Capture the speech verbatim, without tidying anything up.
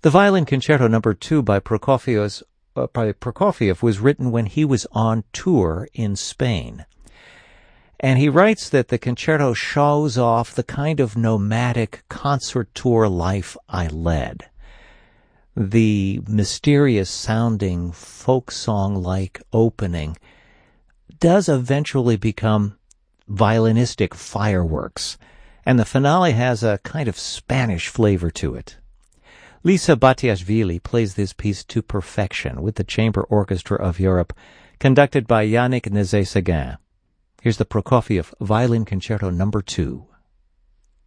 The Violin Concerto Number Two by Prokofiev, uh, by Prokofiev was written when he was on tour in Spain. And he writes that the concerto shows off the kind of nomadic concert tour life I led. The mysterious-sounding, folk song-like opening does eventually become violinistic fireworks, and the finale has a kind of Spanish flavor to it. Lisa Batiashvili plays this piece to perfection with the Chamber Orchestra of Europe, conducted by Yannick Nézet-Séguin. Here's the Prokofiev Violin Concerto Number Two.